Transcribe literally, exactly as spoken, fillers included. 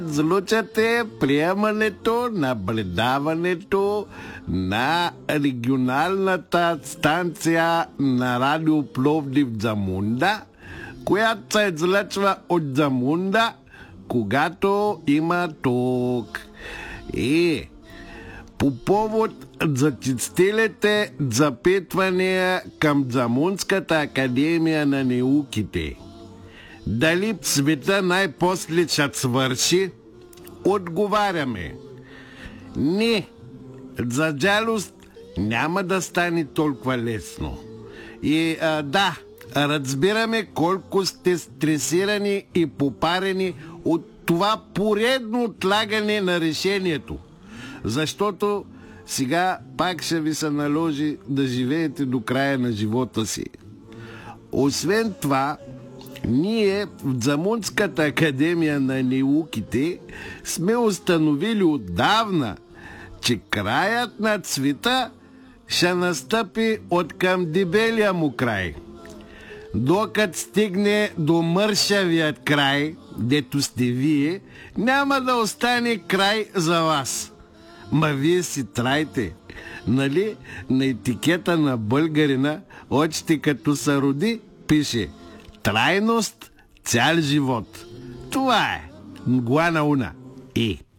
Злучате приемането, наблюдаването на регионалната станция на Радио Пловдив Замунда, която се излъчва от Замунда, когато има ток. И по повод за стилите запитвания към Замунската академия на науките, дали света най-после ще свърши, отговаряме: не, за жалост няма да стане толкова лесно. И а, да, разбираме колко сте стресирани и попарени от това поредно отлагане на решението, защото сега пак ще ви се наложи да живеете до края на живота си. Освен това, ние в Замунската академия на науките сме установили отдавна, че краят на цвета ще настъпи от към дебелия му край. Докато стигне до мършавият край, дето сте вие, няма да остане край за вас. Ма вие си трайте. Нали на етикета на българина още като се роди пише: трайност цял живот. Това е. Мгла на уна. И